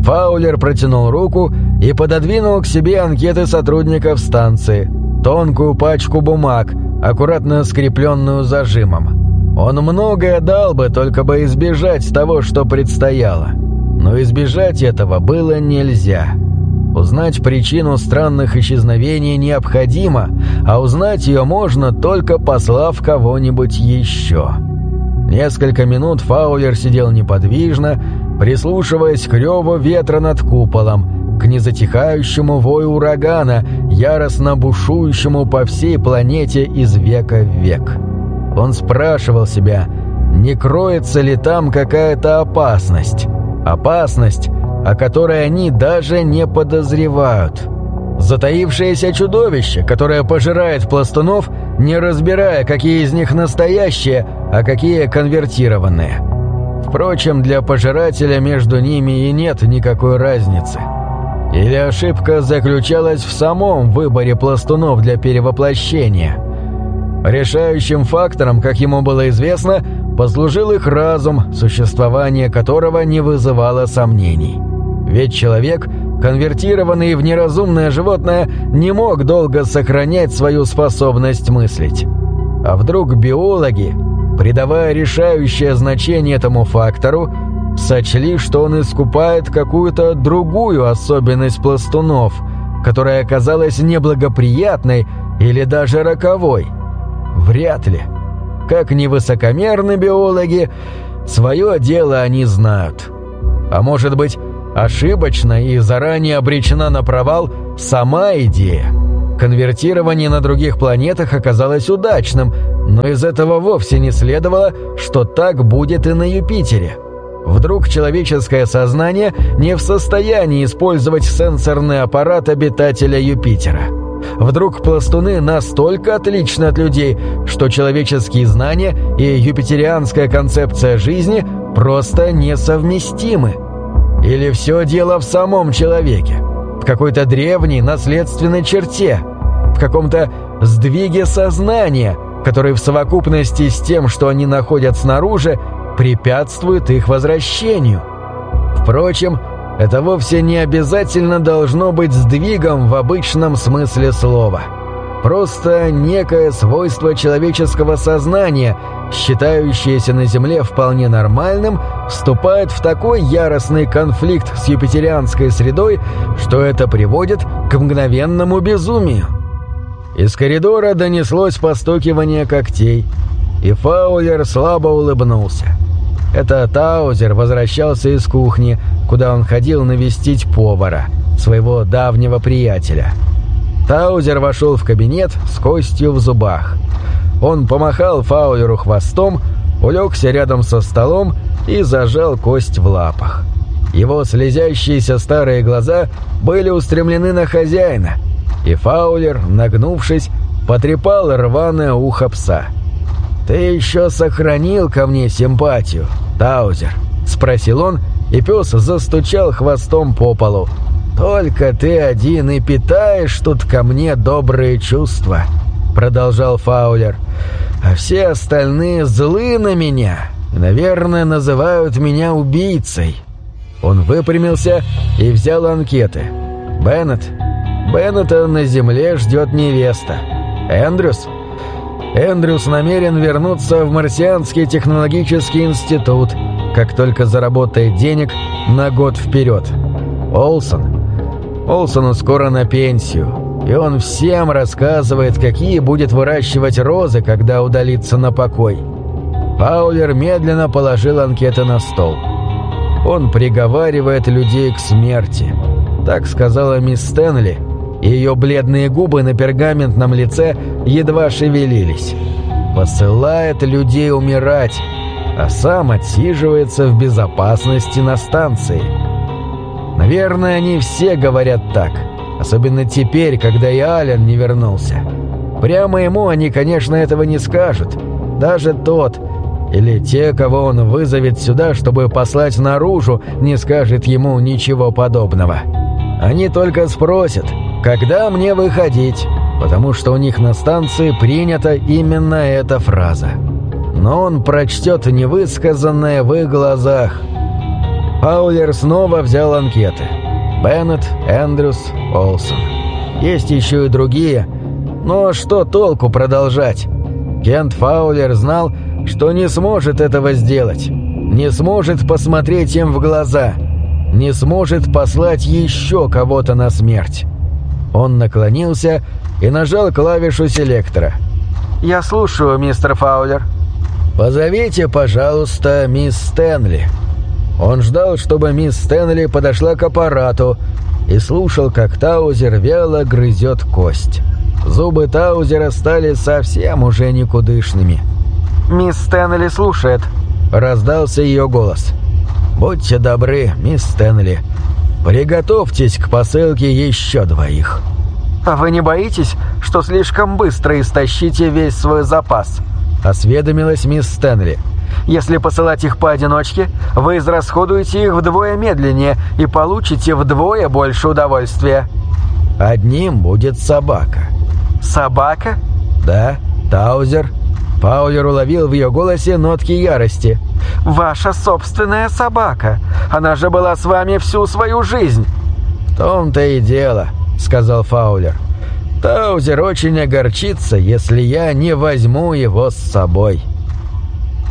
Фаулер протянул руку и пододвинул к себе анкеты сотрудников станции, тонкую пачку бумаг, аккуратно скрепленную зажимом. Он многое дал бы, только бы избежать того, что предстояло. Но избежать этого было нельзя. Узнать причину странных исчезновений необходимо, а узнать ее можно, только послав кого-нибудь еще. Несколько минут Фаулер сидел неподвижно, прислушиваясь к реву ветра над куполом, к незатихающему вою урагана, яростно бушующему по всей планете из века в век. Он спрашивал себя, не кроется ли там какая-то опасность, о которой они даже не подозревают. Затаившееся чудовище, которое пожирает пластунов, не разбирая, какие из них настоящие, а какие конвертированные. Впрочем, для пожирателя между ними и нет никакой разницы. Или ошибка заключалась в самом выборе пластунов для перевоплощения. Решающим фактором, как ему было известно, послужил их разум, существование которого не вызывало сомнений. Ведь человек, конвертированный в неразумное животное, не мог долго сохранять свою способность мыслить. А вдруг биологи, придавая решающее значение этому фактору, сочли, что он искупает какую-то другую особенность пластунов, которая оказалась неблагоприятной или даже роковой? Вряд ли. Как ни высокомерны биологи, свое дело они знают. А может быть, ошибочна и заранее обречена на провал сама идея. Конвертирование на других планетах оказалось удачным, но из этого вовсе не следовало, что так будет и на Юпитере. Вдруг человеческое сознание не в состоянии использовать сенсорный аппарат обитателя Юпитера. Вдруг пластуны настолько отличны от людей, что человеческие знания и юпитерианская концепция жизни просто несовместимы. Или все дело в самом человеке, в какой-то древней наследственной черте, в каком-то сдвиге сознания, который в совокупности с тем, что они находят снаружи, препятствует их возвращению. Впрочем, это вовсе не обязательно должно быть сдвигом в обычном смысле слова. Просто некое свойство человеческого сознания, считающееся на Земле вполне нормальным, вступает в такой яростный конфликт с юпитерианской средой, что это приводит к мгновенному безумию. Из коридора донеслось постукивание когтей, и Фаулер слабо улыбнулся. Это Таузер возвращался из кухни, куда он ходил навестить повара, своего давнего приятеля. Таузер вошел в кабинет с костью в зубах. Он помахал Фаулеру хвостом, улегся рядом со столом и зажал кость в лапах. Его слезящиеся старые глаза были устремлены на хозяина, и Фаулер, нагнувшись, потрепал рваное ухо пса. «Ты еще сохранил ко мне симпатию, Таузер?» — спросил он, и пес застучал хвостом по полу. «Только ты один и питаешь тут ко мне добрые чувства», — продолжал Фаулер. «А все остальные злы на меня и, наверное, называют меня убийцей». Он выпрямился и взял анкеты. Беннета на земле ждет невеста. Эндрюс намерен вернуться в Марсианский технологический институт, как только заработает денег на год вперед. Олсону скоро на пенсию, и он всем рассказывает, какие будет выращивать розы, когда удалится на покой. Фаулер медленно положил анкеты на стол. Он приговаривает людей к смерти, так сказала мисс Стэнли, и ее бледные губы на пергаментном лице едва шевелились. Посылает людей умирать, а сам отсиживается в безопасности на станции. Наверное, они все говорят так, особенно теперь, когда и Ален не вернулся. Прямо ему они, конечно, этого не скажут. Даже тот, или те, кого он вызовет сюда, чтобы послать наружу, не скажет ему ничего подобного. Они только спросят, когда мне выходить, потому что у них на станции принята именно эта фраза. Но он прочтет невысказанное в их глазах. Фаулер снова взял анкеты. Беннет, Эндрюс, Олсон. Есть еще и другие, но что толку продолжать? Кент Фаулер знал, что не сможет этого сделать, не сможет посмотреть им в глаза, не сможет послать еще кого-то на смерть. Он наклонился и нажал клавишу селектора. «Я слушаю, мистер Фаулер». «Позовите, пожалуйста, мисс Стэнли». Он ждал, чтобы мисс Стэнли подошла к аппарату и слушал, как Таузер вяло грызет кость. Зубы Таузера стали совсем уже никудышными. «Мисс Стэнли слушает», — раздался ее голос. «Будьте добры, мисс Стэнли, приготовьтесь к посылке еще 2. «А вы не боитесь, что слишком быстро истощите весь свой запас?» — осведомилась мисс Стэнли. «Если посылать их поодиночке, вы израсходуете их вдвое медленнее и получите вдвое больше удовольствия». «Одним будет собака». «Собака?» «Да, Таузер». Фаулер уловил в ее голосе нотки ярости. «Ваша собственная собака. Она же была с вами всю свою жизнь». «В том-то и дело», — сказал Фаулер. «Таузер очень огорчится, если я не возьму его с собой».